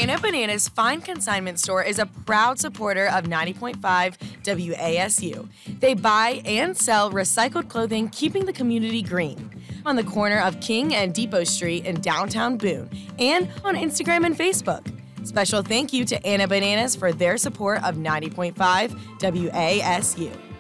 Anna Bananas Fine Consignment Store is a proud supporter of 90.5 WASU. They buy and sell recycled clothing, keeping the community green. On the corner of King and Depot Street in downtown Boone, and on Instagram and Facebook. Special thank you to Anna Bananas for their support of 90.5 WASU.